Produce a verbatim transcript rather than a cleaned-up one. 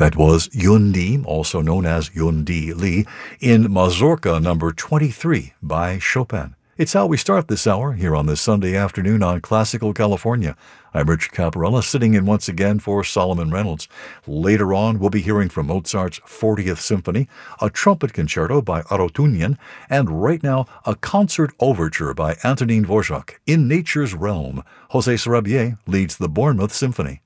That was Yundi, also known as Yundi Li, in Mazurka number twenty-three by Chopin. It's how we start this hour here on this Sunday afternoon on Classical California. I'm Rich Caparella, sitting in once again for Solomon Reynolds. Later on, we'll be hearing from Mozart's fortieth Symphony, a trumpet concerto by Arutyunian, and right now, a concert overture by Antonin Dvorak. In Nature's Realm, José Sarabié leads the Bournemouth Symphony.